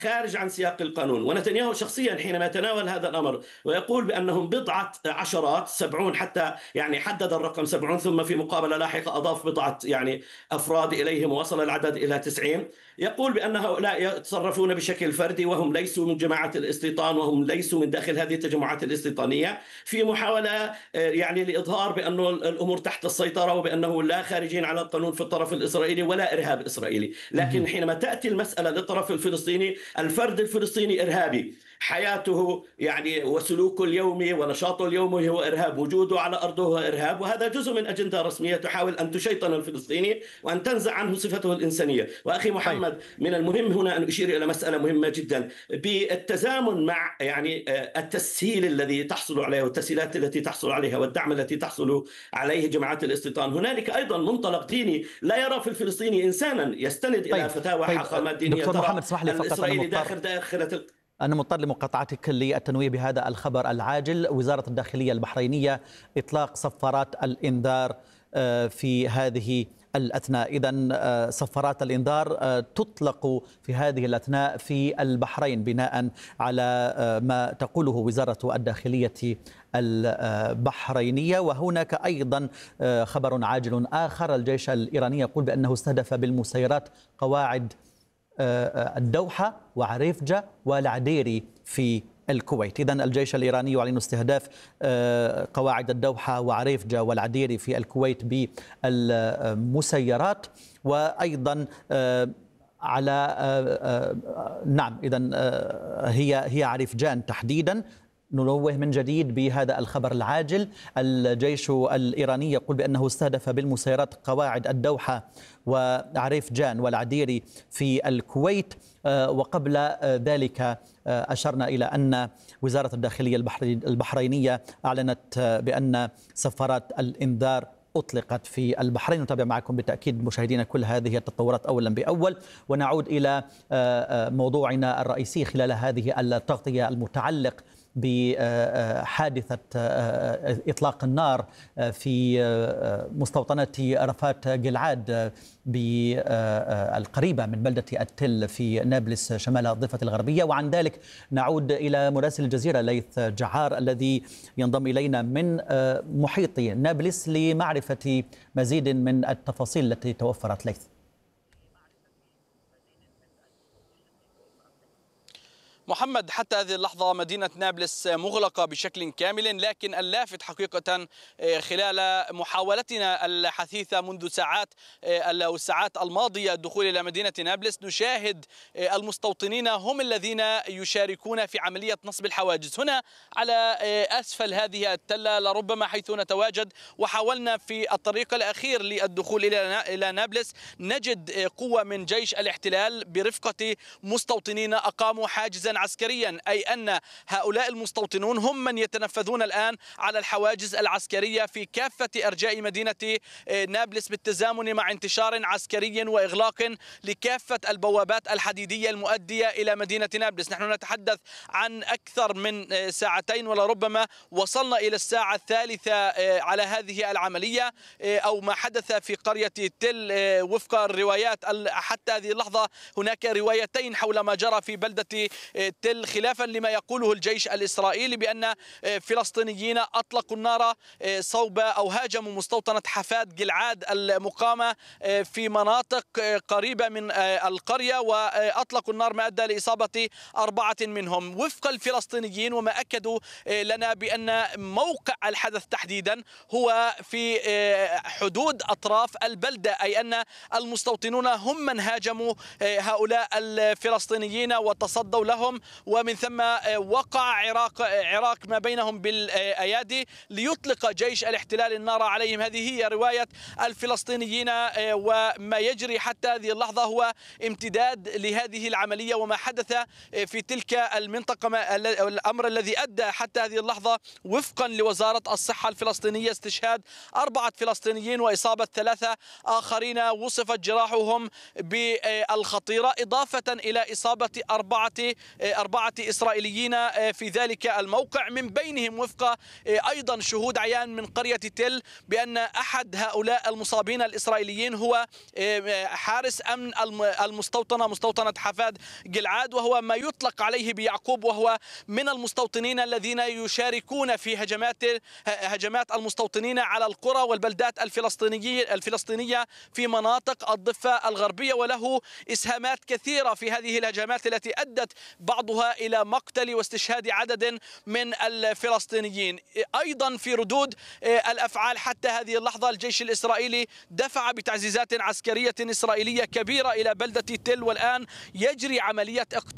خارج عن سياق القانون. ونتنياهو شخصيا حينما يتناول هذا الأمر ويقول بأنهم بضعة عشرات 70، حتى يعني حدد الرقم 70 ثم في مقابلة لاحقة أضاف بضعة يعني أفراد إليهم ووصل العدد إلى 90. يقول بأن هؤلاء يتصرفون بشكل فردي وهم ليسوا من جماعة الاستيطان وهم ليسوا من داخل هذه التجمعات الاستيطانية، في محاولة يعني لإظهار بأن الأمور تحت السيطرة وبأنه لا خارجين على القانون في الطرف الإسرائيلي ولا إرهاب إسرائيلي. لكن حينما تأتي المسألة للطرف الفلسطيني، الفرد الفلسطيني إرهابي، حياته يعني وسلوكه اليومي ونشاطه اليومي هو إرهاب، وجوده على أرضه هو إرهاب، وهذا جزء من أجندة رسمية تحاول أن تشيطن الفلسطيني وأن تنزع عنه صفته الإنسانية. وأخي طيب. محمد، من المهم هنا أن أشير إلى مسألة مهمة جدا بالتزامن مع يعني التسهيل الذي تحصل عليه والتسهيلات التي تحصل عليها والدعم التي تحصل عليه جماعات الاستيطان. هنالك أيضا منطلق ديني لا يرى في الفلسطيني إنسانا يستند إلى فتاوى حاخامات دينية دكتور ترى محمد، اسمح لي فقط، الإسرائيلي داخل أنا مضطر لمقاطعتك للتنويه بهذا الخبر العاجل. وزارة الداخلية البحرينية إطلاق صفارات الإنذار في هذه الأثناء. إذن صفارات الإنذار تطلق في هذه الأثناء في البحرين بناء على ما تقوله وزارة الداخلية البحرينية. وهناك أيضا خبر عاجل آخر، الجيش الإيراني يقول بأنه استهدف بالمسيرات قواعد الدوحة وعريفجة والعديري في الكويت. إذن الجيش الإيراني يعلن استهداف قواعد الدوحة وعريفجة والعديري في الكويت بالمسيرات، وأيضا على نعم إذن هي عريفجان تحديدا. ننوه من جديد بهذا الخبر العاجل، الجيش الإيراني يقول بأنه استهدف بالمسيرات قواعد الدوحة وعريفجان والعديري في الكويت. وقبل ذلك أشرنا إلى أن وزارة الداخلية البحرينية أعلنت بأن صفارات الإنذار أطلقت في البحرين. نتابع معكم بالتأكيد مشاهدينا كل هذه التطورات أولا بأول، ونعود إلى موضوعنا الرئيسي خلال هذه التغطية المتعلق بحادثة إطلاق النار في مستوطنة رفات جلعاد القريبة من بلدة التل في نابلس شمال الضفة الغربية. وعن ذلك نعود إلى مراسل الجزيرة ليث جعار الذي ينضم إلينا من محيط نابلس لمعرفة مزيد من التفاصيل التي توفرت. ليث. محمد، حتى هذه اللحظة مدينة نابلس مغلقة بشكل كامل، لكن اللافت حقيقة خلال محاولتنا الحثيثة منذ الساعات الماضية الدخول إلى مدينة نابلس نشاهد المستوطنين هم الذين يشاركون في عملية نصب الحواجز هنا على أسفل هذه التلة لربما حيث نتواجد. وحاولنا في الطريق الأخير للدخول إلى نابلس نجد قوة من جيش الاحتلال برفقة مستوطنين أقاموا حاجزا عسكريا، أي أن هؤلاء المستوطنون هم من يتنفذون الآن على الحواجز العسكرية في كافة أرجاء مدينة نابلس بالتزامن مع انتشار عسكري وإغلاق لكافة البوابات الحديدية المؤدية إلى مدينة نابلس. نحن نتحدث عن أكثر من ساعتين ولربما وصلنا إلى الساعة الثالثة على هذه العملية أو ما حدث في قرية تل. وفق الروايات حتى هذه اللحظة هناك روايتين حول ما جرى في بلدة تل، خلافا لما يقوله الجيش الإسرائيلي بأن فلسطينيين أطلقوا النار صوب أو هاجموا مستوطنة حفاد جلعاد المقامة في مناطق قريبة من القرية، وأطلقوا النار ما أدى لإصابة 4 منهم. وفق الفلسطينيين وما أكدوا لنا بأن موقع الحدث تحديدا هو في حدود أطراف البلدة، أي أن المستوطنون هم من هاجموا هؤلاء الفلسطينيين وتصدوا لهم، ومن ثم وقع عراق ما بينهم بالأيادي ليطلق جيش الاحتلال النار عليهم. هذه هي رواية الفلسطينيين، وما يجري حتى هذه اللحظة هو امتداد لهذه العملية وما حدث في تلك المنطقة. الأمر الذي أدى حتى هذه اللحظة وفقا لوزارة الصحة الفلسطينية استشهاد 4 فلسطينيين وإصابة 3 آخرين وصفت جراحهم بالخطيرة، إضافة إلى إصابة 4 4 إسرائيليين في ذلك الموقع، من بينهم وفق أيضا شهود عيان من قرية تل بأن أحد هؤلاء المصابين الإسرائيليين هو حارس أمن مستوطنة حفاد جلعاد، وهو ما يطلق عليه بيعقوب، وهو من المستوطنين الذين يشاركون في هجمات المستوطنين على القرى والبلدات الفلسطينية في مناطق الضفة الغربية، وله إسهامات كثيرة في هذه الهجمات التي أدت بعضها إلى مقتل واستشهاد عدد من الفلسطينيين. أيضا في ردود الأفعال حتى هذه اللحظة الجيش الإسرائيلي دفع بتعزيزات عسكرية إسرائيلية كبيرة إلى بلدة تل، والآن يجري عملية